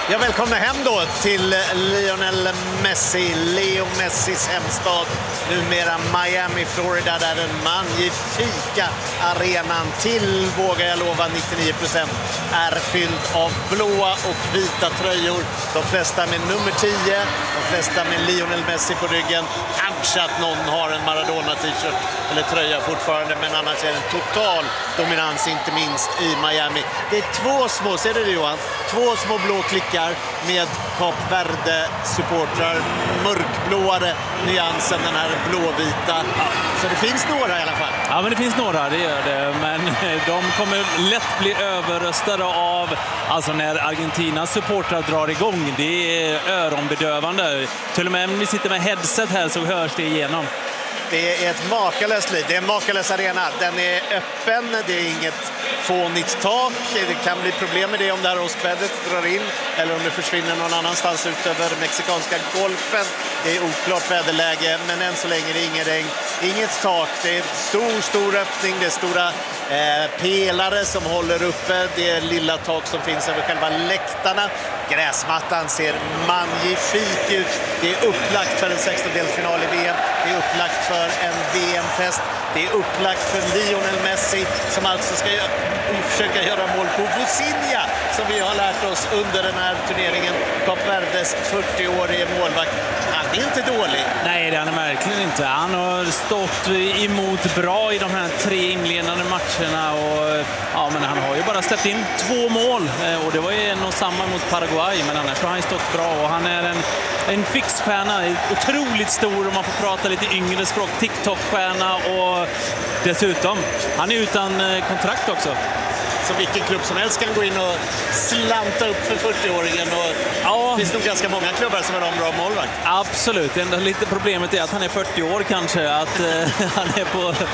Jag välkomnar hem då till Lionel Messi, Leo Messis hemstad, numera Miami, Florida, där den magnifika arenan till, vågar jag lova, 99% är fylld av blåa och vita tröjor. De flesta med nummer 10, de flesta med Lionel Messi på ryggen. Kanske att någon har en Maradona-t-shirt eller tröja fortfarande, men annars är det en total dominans, inte minst i Miami. Det är två små, ser du det Johan? Två små blå klickar med Kap Verde-supportrar, mörkblåare nyansen, den här blåvita. Så det finns några i alla fall. Ja, men det finns några, det gör det. Men de kommer lätt bli överröstade av, alltså när Argentinas supportrar drar igång. Det är öronbedövande. Till och med när vi sitter med headset här så hörs det igenom. Det är ett makalöst liv. Det är en makalös arena. Den är öppen. Det är inget fånigt tak. Det kan bli problem med det om det här åskvädret drar in eller om det försvinner någon annanstans utöver mexikanska golfen. Det är oklart väderläge, men än så länge är det ingen regn. Inget tak. Det är stor öppning. Det är stora pelare som håller uppe det lilla tak som finns över själva läktarna. Gräsmattan ser magnifik ut. Det är upplagt för en 16-delsfinal i VM. Det är upplagt för en VM-fest. Det är upplagt för Lionel Messi som alltså ska försöka göra mål på Vucinha, som vi har lärt oss under den här turneringen. Kap Verdes 40-årige målvakt. Han är inte dålig. Nej, det är han verkligen inte. Han har stått emot bra i de här 3 inledande matcherna. Och, ja, men han har ju bara släppt in 2 mål. Och det var ju en och samma mot Paraguay. Men annars har han stått bra. Och han är en fixstjärna. Otroligt stor, om man får prata lite yngre språk. TikTok-stjärna. Och dessutom, han är utan kontrakt också. Så vilken klubb som helst kan gå in och slanta upp för 40-åringen. Och ja, det finns nog ganska många klubbar som är en bra målvakt. Absolut. Det enda lite problemet är att han är 40 år kanske. Att han är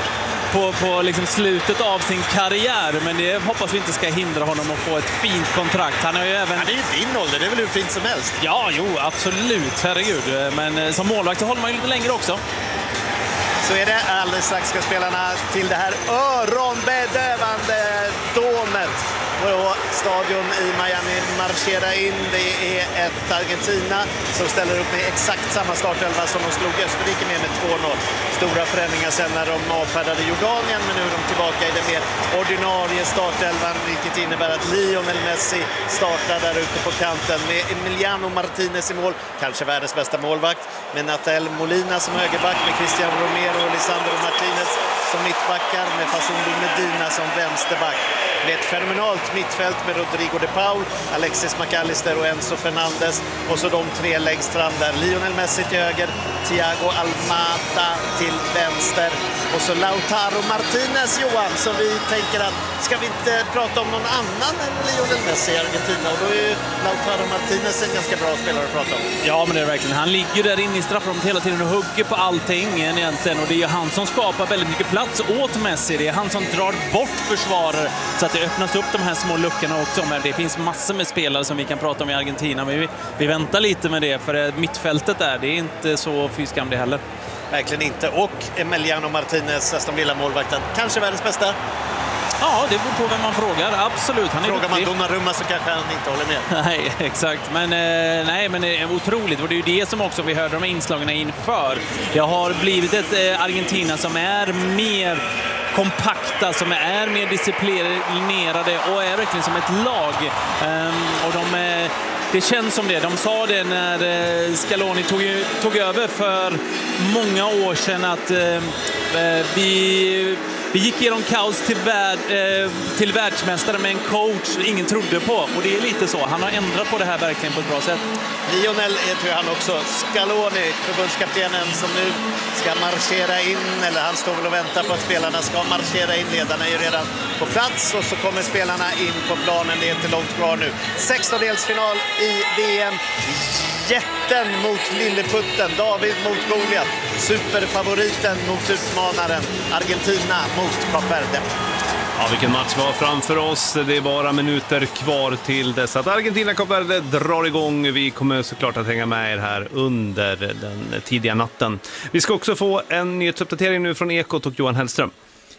på liksom slutet av sin karriär. Men det hoppas vi inte ska hindra honom att få ett fint kontrakt. Han är ju även... Han är ju din ålder, det är väl hur fint som helst. Ja, jo, absolut. Herregud. Men som målvakt så håller man ju lite längre också. Så är det. Alldeles strax ska spelarna till det här öronbedövande dånet på stadion i Miami marschera in. Det är ett Argentina som ställer upp med exakt samma startelva som de slog Österrike med 2-0. Stora förändringar sen när de avfärdade Jordanien, men nu är de tillbaka i den mer ordinarie startelvan, vilket innebär att Lionel Messi startar där ute på kanten med Emiliano Martinez i mål, kanske världens bästa målvakt, med Nathaniel Molina som högerback, med Cristian Romero och Lisandro Martinez som mittbackar, med Facundo Medina som vänsterback. Med ett fenomenalt mittfält med Rodrigo de Paul, Alexis McAllister och Enzo Fernandez. Och så de 3 längst fram där. Lionel Messi till höger, Thiago Almada till vänster. Och så Lautaro Martinez, Johan, som vi tänker att ska vi inte prata om någon annan än Lionel Messi i Argentina? Och då är ju Lautaro Martinez en ganska bra spelare att prata om. Ja, men det är verkligen. Han ligger där inne i straffområdet hela tiden och hugger på allting egentligen. Och det är ju han som skapar väldigt mycket plats åt Messi. Det är han som drar bort försvarare så att det öppnas upp de här små luckorna också. Men det finns massor med spelare som vi kan prata om i Argentina. Men vi väntar lite med det, för mittfältet där, det är inte så fyskam det heller. Verkligen inte. Och Emiliano Martinez, Aston Villa-målvakten, kanske världens bästa. Ja, det beror på vem man frågar. Absolut. Frågar man Donnarumma så kanske han inte håller med. Nej, exakt. Men det är otroligt. Och det är ju det som också vi hörde de här inslagen inför. Det har blivit ett Argentina som är mer kompakta, som är mer disciplinerade och är verkligen som ett lag. Och det känns som det. De sa det när Scaloni tog över för många år sedan, att vi gick igenom kaos till världsmästare med en coach ingen trodde på. Och det är lite så. Han har ändrat på det här verkligen på ett bra sätt. Lionel är, tror jag, han också. Scaloni, förbundskaptenen, som nu ska marschera in, eller han står väl och väntar på att spelarna ska marschera in. Ledarna är ju redan på plats och så kommer spelarna in på planen. Det är inte långt kvar nu. 16-delsfinal i VM. Jätten mot lilleputten, David mot Goliat, superfavoriten mot utmanaren, Argentina mot Kap Verde. Ja, vilken match var framför oss. Det är bara minuter kvar till dess att Argentina-Kap Verde drar igång. Vi kommer såklart att hänga med er här under den tidiga natten. Vi ska också få en nyhetsuppdatering nu från Ekot och Johan Hellström.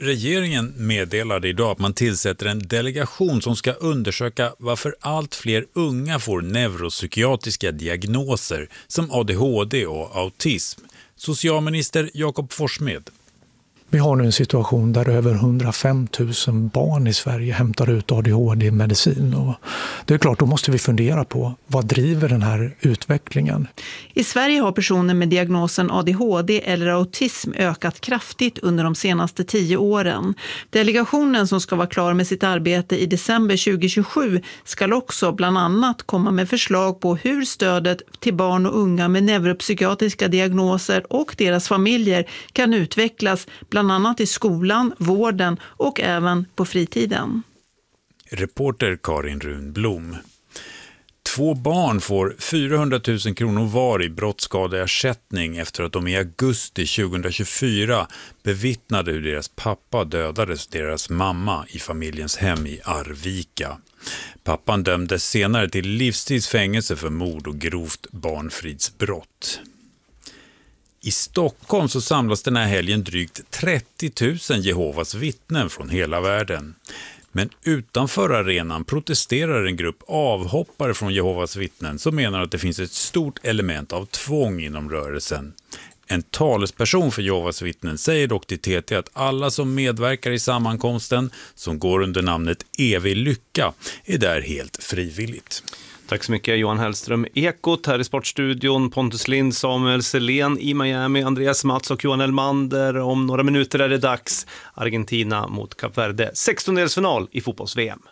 Regeringen meddelade idag att man tillsätter en delegation som ska undersöka varför allt fler unga får neuropsykiatriska diagnoser som ADHD och autism. Socialminister Jakob Forssmed. Vi har nu en situation där över 105 000 barn i Sverige hämtar ut ADHD-medicin. Och det är klart, då måste vi fundera på vad driver den här utvecklingen. I Sverige har personer med diagnosen ADHD eller autism ökat kraftigt under de senaste 10 åren. Delegationen som ska vara klar med sitt arbete i december 2027 ska också bland annat komma med förslag på hur stödet till barn och unga med neuropsykiatriska diagnoser och deras familjer kan utvecklas bland annat i skolan, vården och även på fritiden. Reporter Karin Runblom. 2 barn får 400 000 kronor var i brottsskadeersättning efter att de i augusti 2024 bevittnade hur deras pappa dödades deras mamma i familjens hem i Arvika. Pappan dömdes senare till livstidsfängelse för mord och grovt barnfridsbrott. I Stockholm så samlas den här helgen drygt 30 000 Jehovas vittnen från hela världen. Men utanför arenan protesterar en grupp avhoppare från Jehovas vittnen som menar att det finns ett stort element av tvång inom rörelsen. En talesperson för Jehovas vittnen säger dock till TT att alla som medverkar i sammankomsten, som går under namnet Evig lycka, är där helt frivilligt. Tack så mycket Johan Hellström. Ekot här i Sportstudion, Pontus Lind, Samuel Selén i Miami, Andreas Mats och Johan Elmander. Om några minuter är det dags. Argentina mot Kap Verde. 16-delsfinal i fotbolls-VM.